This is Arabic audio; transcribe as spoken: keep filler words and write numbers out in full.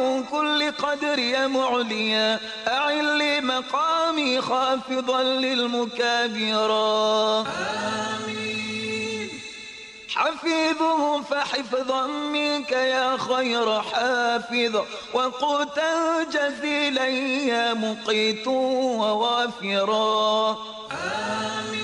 من كل قدر يا معليا أعل لي مقامي خافضا للمكابرا آمين. حفيظه فحفظا منك يا خير حافظ وقوتا جزيلا يا مقيت ووافرا آمين.